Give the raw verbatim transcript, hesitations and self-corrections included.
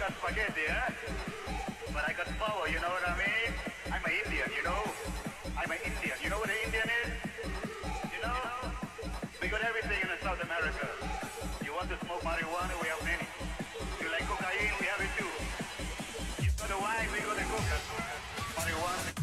got spaghetti, huh? But I got power, you know what I mean? I'm an Indian, you know? I'm an Indian. You know what an Indian is? You know? We got everything in South America. You want to smoke marijuana? We have many. You like cocaine? We have it too. You got the wine? We got the coca. Marijuana.